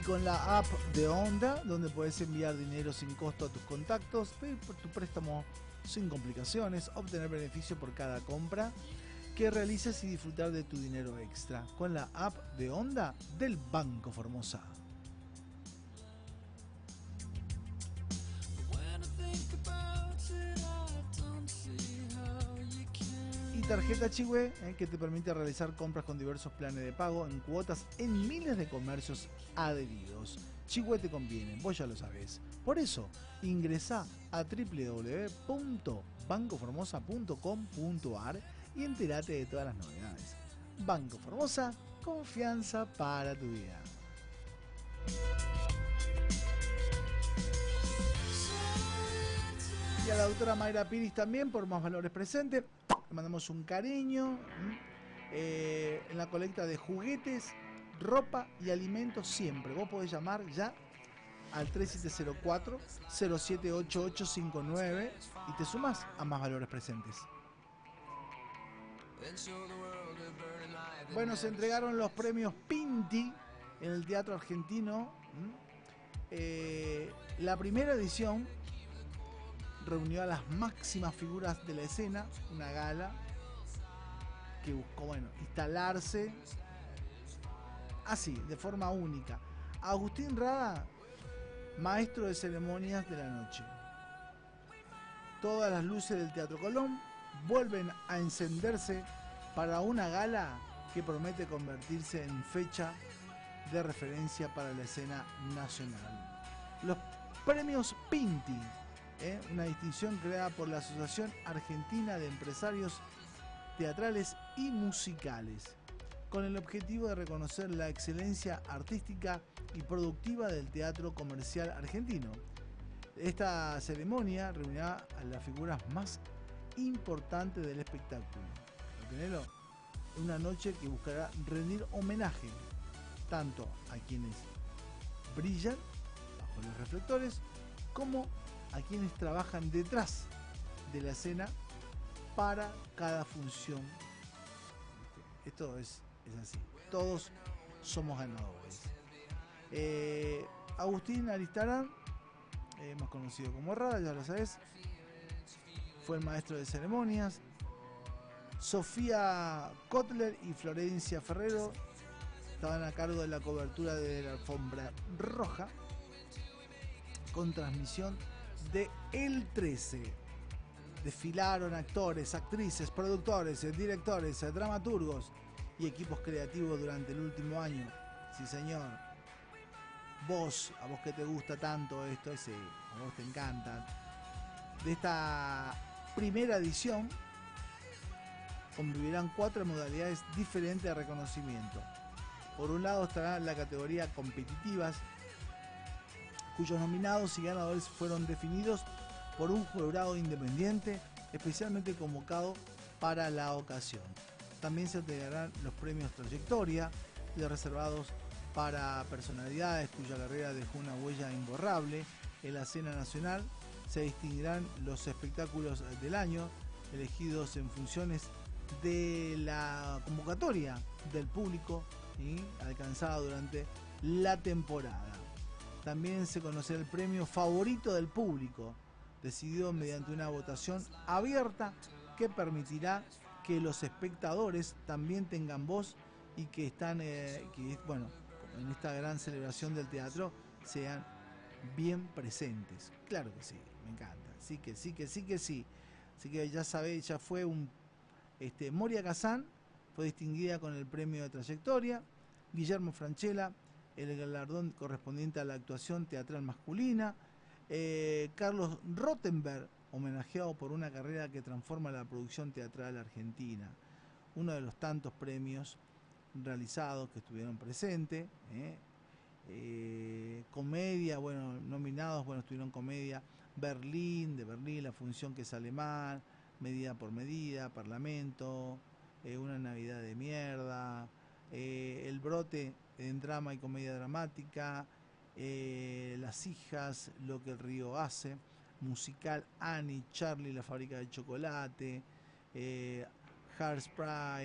con la app de Onda, donde puedes enviar dinero sin costo a tus contactos, pedir por tu préstamo sin complicaciones, obtener beneficio por cada compra que realices y disfrutar de tu dinero extra con la app de Onda del Banco Formosa. Y tarjeta Chihue, que te permite realizar compras con diversos planes de pago en cuotas en miles de comercios adheridos. Chihue te conviene, vos ya lo sabés. Por eso, ingresá a www.bancoformosa.com.ar y entérate de todas las novedades. Banco Formosa, confianza para tu vida. Y a la doctora Mayra Piris también por Más Valores Presente. Le mandamos un cariño en la colecta de juguetes, ropa y alimentos siempre. Vos podés llamar ya al 3704-078859 y te sumás a Más Valores Presentes. Bueno, se entregaron los premios Pinti en el Teatro Argentino. La primera edición reunió a las máximas figuras de la escena, una gala que buscó, instalarse así, de forma única. Agustín Rada, maestro de ceremonias de la noche. Todas las luces del Teatro Colón vuelven a encenderse para una gala que promete convertirse en fecha de referencia para la escena nacional. Los premios Pinti, una distinción creada por la Asociación Argentina de Empresarios Teatrales y Musicales, con el objetivo de reconocer la excelencia artística y productiva del teatro comercial argentino. Esta ceremonia reunirá a las figuras más importantes del espectáculo. ¿Entendelo? Una noche que buscará rendir homenaje tanto a quienes brillan bajo los reflectores como a quienes trabajan detrás de la escena para cada función. Esto es así. Todos somos ganadores. Agustín Aristarán, más conocido como Rada, ya lo sabes, fue el maestro de ceremonias. Sofía Kotler y Florencia Ferrero estaban a cargo de la cobertura de la alfombra roja, con transmisión de El 13. Desfilaron actores, actrices, productores, directores, dramaturgos y equipos creativos durante el último año. Sí, señor. A vos que te gusta tanto esto, sí, a vos te encanta. De esta primera edición convivirán 4 modalidades diferentes de reconocimiento. Por un lado estará la categoría competitivas, cuyos nominados y ganadores fueron definidos por un jurado independiente especialmente convocado para la ocasión. También se entregarán los premios Trayectoria, reservados para personalidades cuya carrera dejó una huella imborrable en la escena nacional. Se distinguirán los espectáculos del año, elegidos en funciones de la convocatoria del público y alcanzada durante la temporada. También se conocerá el premio favorito del público, decidido mediante una votación abierta que permitirá que los espectadores también tengan voz y que están, en esta gran celebración del teatro sean bien presentes. Claro que sí, me encanta. Sí que sí, que sí, que sí. Así que ya sabéis, ya fue Moria Kazán fue distinguida con el premio de trayectoria. Guillermo Francella, el galardón correspondiente a la actuación teatral masculina. Carlos Rottenberg, homenajeado por una carrera que transforma la producción teatral argentina. Uno de los tantos premios realizados que estuvieron presentes. Comedia, nominados, estuvieron comedia de Berlín, La función que sale mal, Medida por medida, Parlamento, Una Navidad de mierda, El brote en drama y comedia dramática, Las hijas, Lo que el río hace, musical Annie, Charlie, la fábrica de chocolate, Hairspray,